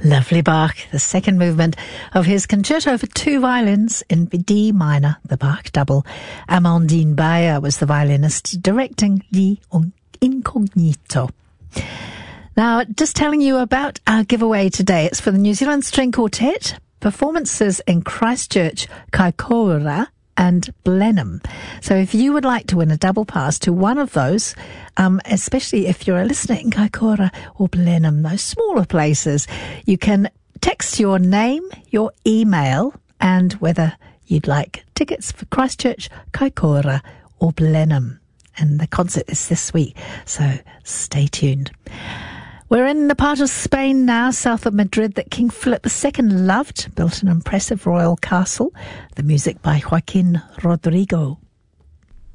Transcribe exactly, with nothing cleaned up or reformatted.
Lovely Bach, the second movement of his concerto for two violins in D minor, the Bach double. Amandine Bayer was the violinist directing the Incognito. Now, just telling you about our giveaway today. It's for the New Zealand String Quartet, performances in Christchurch, Kaikoura and Blenheim. So if you would like to win a double pass to one of those, um, especially if you're a listener in Kaikoura or Blenheim, those smaller places, you can text your name, your email, and whether you'd like tickets for Christchurch, Kaikoura or Blenheim. And the concert is this week, so stay tuned. We're in the part of Spain now, south of Madrid, that King Philip the Second loved, built an impressive royal castle. The music by Joaquin Rodrigo.